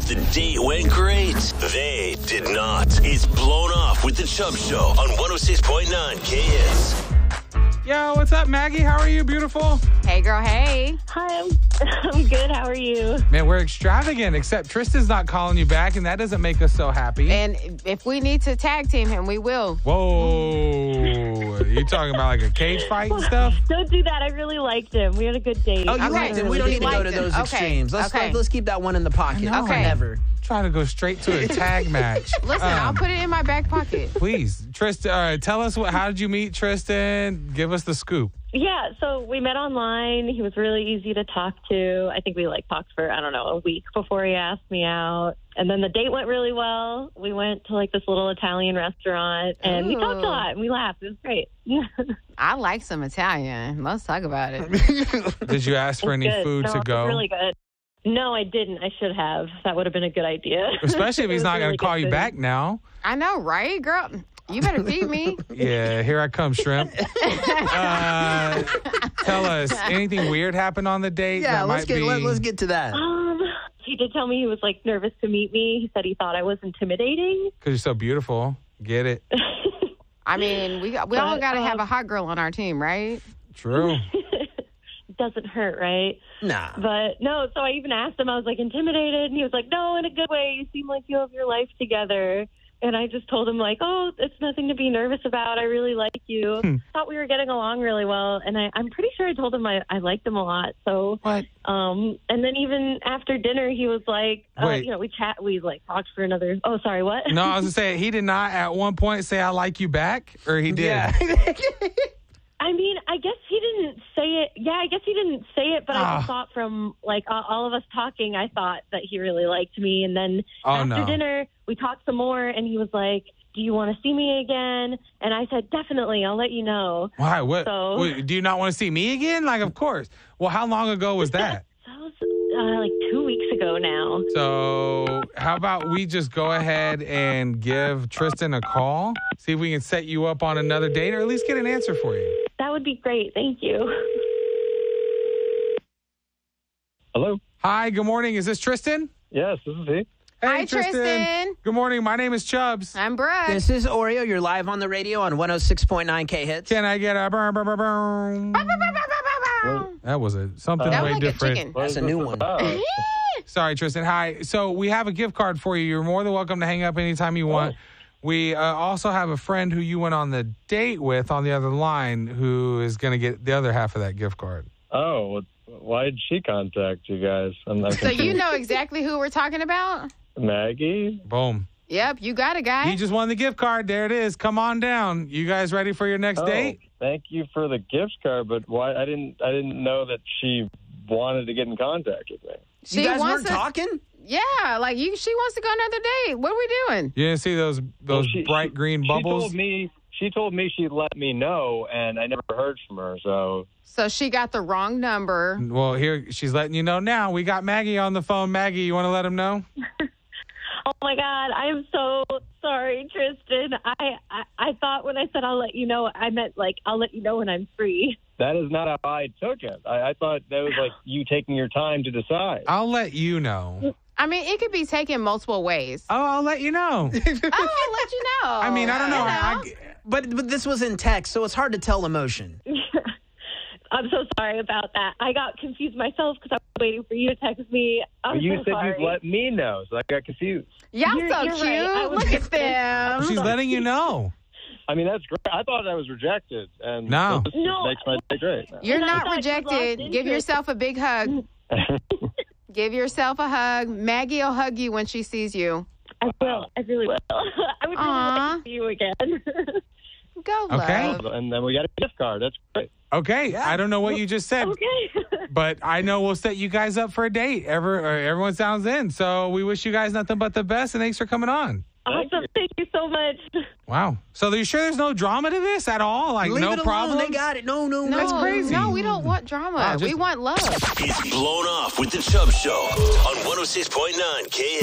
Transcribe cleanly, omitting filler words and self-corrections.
if the date went great. They did not. It's Blown Off with the Chubb Show on 106.9 KS. Yo, what's up, Maggie? How are you, beautiful? Hey, girl, hey. Hi, I'm good. How are you? Man, we're extravagant, except Tristan's not calling you back, and that doesn't make us so happy. And if we need to tag team him, we will. Whoa. You talking about like a cage fight and stuff? Don't do that. I really liked him. We had a good date. Oh, you liked him. We don't need to go to those extremes. Let's keep that one in the pocket. Okay. Never. Trying to go straight to a tag match. Listen, I'll put it in my back pocket. Please. Tristan, tell us, how did you meet Tristan? Give us the scoop. Yeah, so we met online. He was really easy to talk to. I think we talked for, a week before he asked me out. And then the date went really well. We went to this little Italian restaurant and we talked a lot and we laughed. It was great. I like some Italian. Let's talk about it. Did you ask for any food to go? It was really good. No, I didn't. I should have. That would have been a good idea. Especially if he's not going to call you back now. I know, right, girl? You better feed me. Yeah, here I come, shrimp. Tell us, anything weird happened on the date? Yeah, let's get to that. He did tell me he was nervous to meet me. He said he thought I was intimidating. Because you're so beautiful. Get it? I mean, we all got to have a hot girl on our team, right? True. It doesn't hurt, right? Nah. But no, so I even asked him, I was intimidated, and he was like, no, in a good way. You seem like you have your life together. And I just told him oh, it's nothing to be nervous about. I really like you. Thought we were getting along really well. And I'm pretty sure I told him I liked him a lot. So, what? And then even after dinner, he was we talked for another, oh, sorry, what? No, I was going to say, he did not at one point say, I like you back, or he did? Yeah. I mean, I guess he didn't say it. Yeah, I guess he didn't say it, but I just thought from, all of us talking, I thought that he really liked me. And then after dinner, we talked some more, and he was like, do you want to see me again? And I said, definitely. I'll let you know. Why? What? Do you not want to see me again? Of course. Well, how long ago was that? That was 2 weeks ago now. So how about we just go ahead and give Tristan a call, see if we can set you up on another date, or at least get an answer for you. That would be great. Thank you. Hello. Hi, good morning. Is this Tristan? Yes, this is he. Hey, Hi, Tristan. Good morning. My name is Chubbs. I'm Brooke. This is Oreo. You're live on the radio on 106.9 K-Hits. Can I get a burn, burn, burn, burn? That was something that way was different. A chicken. That's a new one. Sorry, Tristan. Hi. So we have a gift card for you. You're more than welcome to hang up anytime you want. We also have a friend who you went on the date with on the other line who is going to get the other half of that gift card. Oh, why did she contact you guys? So you know exactly who we're talking about? Maggie? Boom. Yep, you got it, guy. You just won the gift card. There it is. Come on down. You guys ready for your next date? Thank you for the gift card, but why? I didn't know that she wanted to get in contact with me. You guys weren't talking? Yeah, she wants to go another date. What are we doing? You didn't see those bright green bubbles? She told me she'd let me know, and I never heard from her. So she got the wrong number. Well, here she's letting you know now. We got Maggie on the phone. Maggie, you want to let him know? Oh my God, I am so sorry, Tristan. I thought when I said I'll let you know, I meant I'll let you know when I'm free. That is not how I took it. I thought that was you taking your time to decide. I'll let you know. I mean, it could be taken multiple ways. Oh, I'll let you know. I'll let you know. I mean, I don't know. But this was in text, so it's hard to tell emotion. I'm so sorry about that. I got confused myself because I was waiting for you to text me. You said sorry. you'd let me know, so I got confused. Y'all You're cute. right. Look at them. She's letting you know. I mean, that's great. I thought I was rejected. And No. This makes my day great. You're And I not thought you lost rejected. Give interest. yourself a big hug. Give yourself a hug. Maggie will hug you when she sees you. I will. I really will. I would really like to see you again. Go, love. Okay. And then we got a gift card. That's great. Okay. Yeah. I don't know what you just said. Okay. But I know we'll set you guys up for a date. Everyone sounds in. So we wish you guys nothing but the best, and thanks for coming on. Awesome. Thank you so much. Wow. So are you sure there's no drama to this at all? Leave no it problem? alone. They got it. No. That's crazy. No, we don't want drama. We want love. It's Blown Off with the Chubb Show on 106.9 KS.